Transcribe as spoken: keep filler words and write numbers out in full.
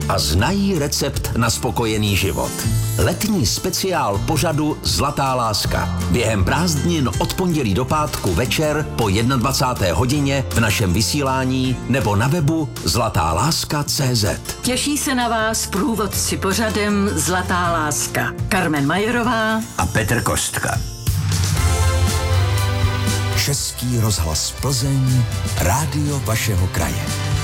a znají recept na spokojený život. Letní speciál pořadu Zlatá láska. Během prázdnin od pondělí do pátku večer po dvacáté jedné hodině v našem vysílání nebo na webu zlatá láska tečka cé zet. Těší se na vás průvodci pořadem Zlatá láska. Karmen Majerová a Petr Kostka. Český rozhlas Plzeň, rádio vašeho kraje.